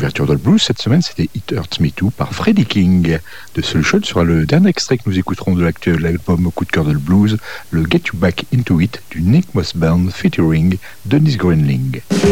l'ouverture de le blues cette semaine, c'était It Hurts Me Too par Freddie King. De Solution sera le dernier extrait que nous écouterons de l'actuel album coup de cœur de le blues, le Get You Back Into It du Nick Moss Band featuring Dennis Greenling.